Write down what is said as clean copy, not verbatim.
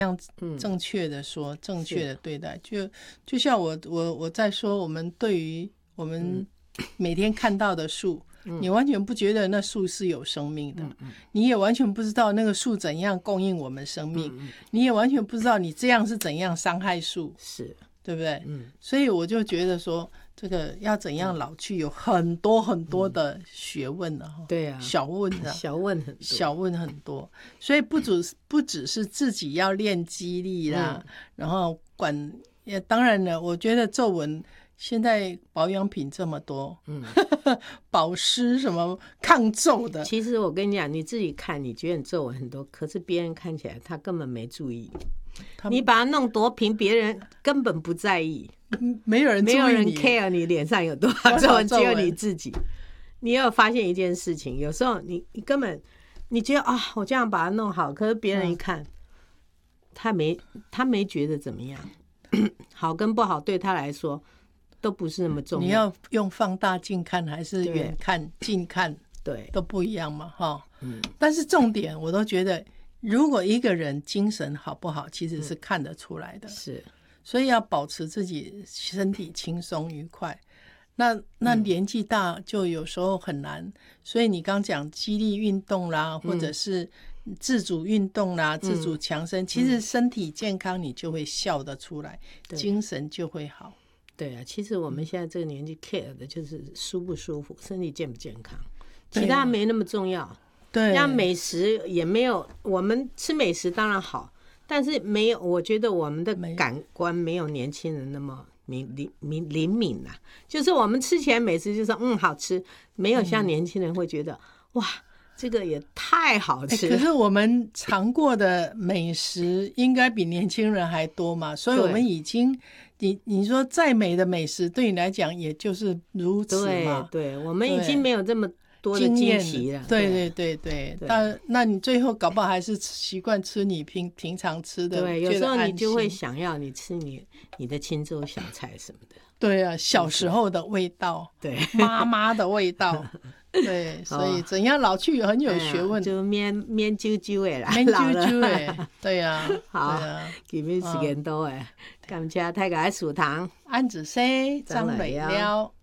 正确的说，正确的对待，就像我在说，我们对于我们每天看到的树，你完全不觉得那树是有生命的，你也完全不知道那个树怎样供应我们生命，你也完全不知道你这样是怎样伤害树， 是， 对不对？所以我就觉得说，这个要怎样老去，有很多很多的学问的哈。 对啊， 小问啊， 小问很多， 所以不只是自己要练肌力啦，然后当然了，我觉得皱纹现在保养品这么多，保湿什么抗皱的。 其实我跟你讲，你自己看，你觉得你皱纹很多，可是别人看起来他根本没注意。你把它弄多平，别人根本不在意， 没有人注意你， 没有人 care 你脸上有多少皱纹，只有你自己。你有发现一件事情，有时候你根本你觉得啊，我这样把它弄好，可是别人一看，他没觉得怎么样，好跟不好对他来说都不是那么重要。 你要用放大镜看还是远看近看， 对， 都不一样嘛，哈。但是重点我都觉得，如果一个人精神好不好，其实是看得出来的。 是， 所以要保持自己身体轻松愉快。那年纪大就有时候很难，所以你刚讲肌力运动啦，或者是自主运动啦，自主强身，其实身体健康你就会笑得出来，精神就会好。 对啊，其实我们现在这个年纪 care 的就是舒不舒服，身体健不健康，其他没那么重要。 对， 像美食也没有，我们吃美食当然好，但是没有，我觉得我们的感官没有年轻人那么灵敏啊。就是我们吃起来美食就说好吃，没有像年轻人会觉得哇，这个也太好吃了。 可是我们尝过的美食应该比年轻人还多嘛，所以我们已经你说再美的美食对你来讲也就是如此嘛。 对，我们已经没有这么多的惊奇了。 对，那你最后搞不好还是习惯吃你平常吃的。 对，有时候你就会想要你吃你的清粥小菜什么的。 对啊，小时候的味道，对，妈妈的味道。对，所以怎样老去很有学问， 就面啾啾的啦， 面啾啾的，对啊， 好，今日时间到诶，感谢大家的收听， 安子生张磊了。